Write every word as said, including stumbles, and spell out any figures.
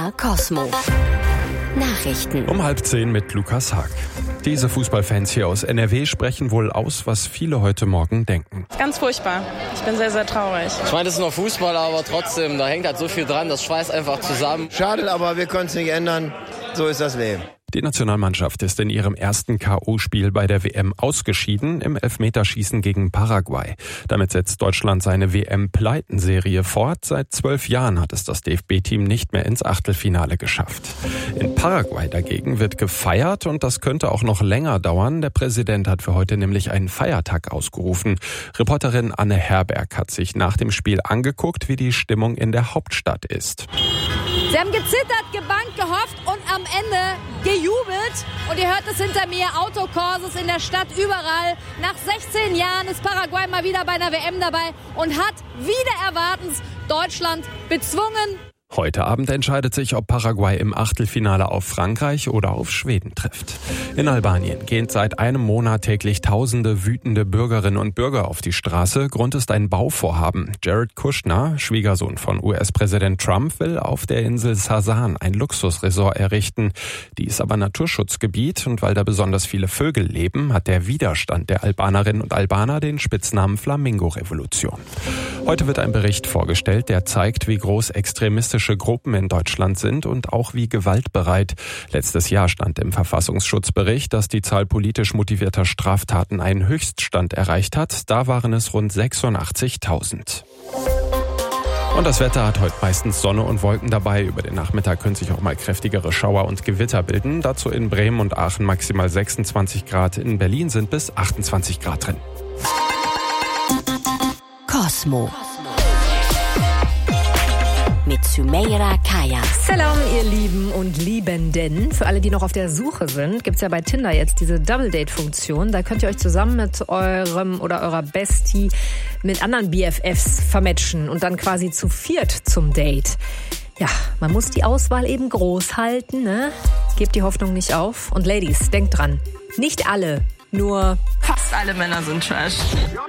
R Cosmo. Nachrichten. Um halb zehn mit Lukas Haag. Diese Fußballfans hier aus N R W sprechen wohl aus, was viele heute Morgen denken. Ganz furchtbar. Ich bin sehr, sehr traurig. Ich meine, das ist nur Fußball, aber trotzdem, da hängt halt so viel dran, das schweißt einfach zusammen. Schade, aber wir können es nicht ändern. So ist das Leben. Die Nationalmannschaft ist in ihrem ersten K O-Spiel bei der W M ausgeschieden im Elfmeterschießen gegen Paraguay. Damit setzt Deutschland seine W M-Pleitenserie fort. Seit zwölf Jahren hat es das D F B-Team nicht mehr ins Achtelfinale geschafft. In Paraguay dagegen wird gefeiert und das könnte auch noch länger dauern. Der Präsident hat für heute nämlich einen Feiertag ausgerufen. Reporterin Anne Herberg hat sich nach dem Spiel angeguckt, wie die Stimmung in der Hauptstadt ist. Sie haben gezittert, gebangt, gehofft und am Ende gejubelt. Und ihr hört es hinter mir, Autokurses in der Stadt, überall. Nach sechzehn Jahren ist Paraguay mal wieder bei einer W M dabei und hat wider Erwartens Deutschland bezwungen. Heute Abend entscheidet sich, ob Paraguay im Achtelfinale auf Frankreich oder auf Schweden trifft. In Albanien gehen seit einem Monat täglich tausende wütende Bürgerinnen und Bürger auf die Straße. Grund ist ein Bauvorhaben. Jared Kushner, Schwiegersohn von U S-Präsident Trump, will auf der Insel Sasan ein Luxusresort errichten. Die ist aber Naturschutzgebiet und weil da besonders viele Vögel leben, hat der Widerstand der Albanerinnen und Albaner den Spitznamen Flamingo-Revolution. Heute wird ein Bericht vorgestellt, der zeigt, wie groß extremistische Gruppen in Deutschland sind und auch wie gewaltbereit. Letztes Jahr stand im Verfassungsschutzbericht, dass die Zahl politisch motivierter Straftaten einen Höchststand erreicht hat. Da waren es rund sechsundachtzigtausend. Und das Wetter hat heute meistens Sonne und Wolken dabei. Über den Nachmittag können sich auch mal kräftigere Schauer und Gewitter bilden. Dazu in Bremen und Aachen maximal sechsundzwanzig Grad. In Berlin sind bis achtundzwanzig Grad drin. Cosmo. Mit Sümeyra Kaya. Salam, ihr Lieben und Liebenden. Für alle, die noch auf der Suche sind, gibt's ja bei Tinder jetzt diese Double-Date-Funktion. Da könnt ihr euch zusammen mit eurem oder eurer Bestie mit anderen B F Fs vermatchen und dann quasi zu viert zum Date. Ja, man muss die Auswahl eben groß halten, ne? Gebt die Hoffnung nicht auf. Und Ladies, denkt dran, nicht alle, nur Fast alle Männer sind Trash.